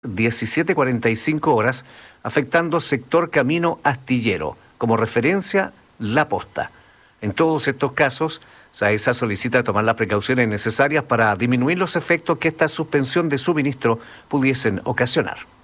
17:45 afectando sector Camino Astillero. Como referencia, La Posta. En todos estos casos, SAESA solicita tomar las precauciones necesarias para disminuir los efectos que esta suspensión de suministro pudiesen ocasionar.